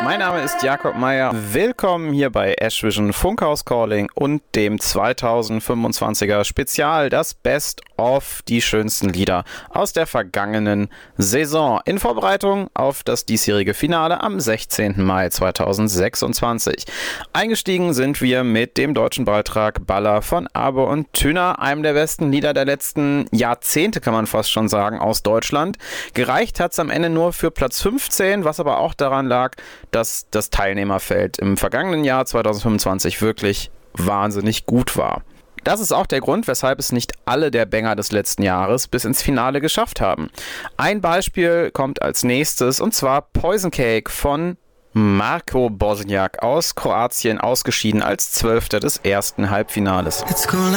Mein Name ist Jakob Meier. Willkommen hier bei Ashvision Funkhaus Calling und dem 2025er Spezial, das Best of die schönsten Lieder aus der vergangenen Saison in Vorbereitung auf das diesjährige Finale am 16. Mai 2026. Eingestiegen sind wir mit dem deutschen Beitrag Baller von Abe und Tüner, einem der besten Lieder der letzten Jahrzehnte, kann man fast schon sagen, aus Deutschland. Gereicht hat es am Ende nur für Platz 15, was aber auch daran lag, dass das Teilnehmerfeld im vergangenen Jahr 2025 wirklich wahnsinnig gut war. Das ist auch der Grund, weshalb es nicht alle der Banger des letzten Jahres bis ins Finale geschafft haben. Ein Beispiel kommt als nächstes, und zwar Poison Cake von Marko Bosniak aus Kroatien, ausgeschieden als 12. des ersten Halbfinales. It's cool.